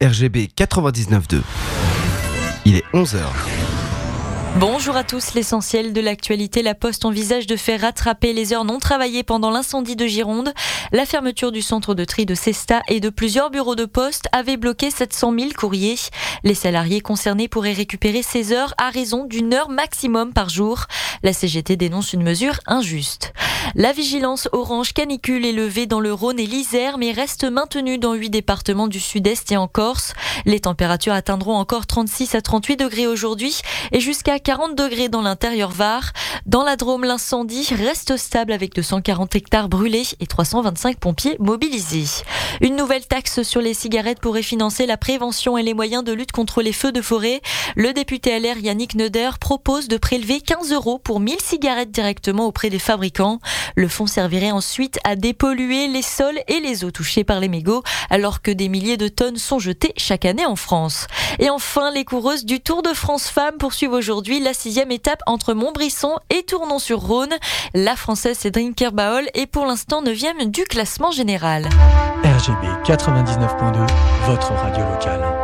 RGB 99.2. Il est 11h. Bonjour à tous, l'essentiel de l'actualité. La Poste envisage de faire rattraper les heures non travaillées pendant l'incendie de Gironde. La fermeture du centre de tri de Cesta et de plusieurs bureaux de poste avait bloqué 700 000 courriers. Les salariés concernés pourraient récupérer ces heures à raison d'1 heure maximum par jour. La CGT dénonce une mesure injuste. La vigilance orange canicule est levée dans le Rhône et l'Isère, mais reste maintenue dans 8 départements du sud-est et en Corse. Les températures atteindront encore 36 à 38 degrés aujourd'hui et jusqu'à 40 degrés dans l'intérieur Var. Dans la Drôme, l'incendie reste stable avec 240 hectares brûlés et 325 pompiers mobilisés. Une nouvelle taxe sur les cigarettes pourrait financer la prévention et les moyens de lutte contre les feux de forêt. Le député LR Yannick Neuder propose de prélever 15 € pour 1000 cigarettes directement auprès des fabricants. Le fonds servirait ensuite à dépolluer les sols et les eaux touchées par les mégots, alors que des milliers de tonnes sont jetées chaque année en France. Et enfin, les coureuses du Tour de France Femmes poursuivent aujourd'hui la 6e étape entre Montbrisson et Tournon-sur-Rhône. La Française Cédric Kerbaol est pour l'instant 9e du classement général. RGB 99.2, votre radio locale.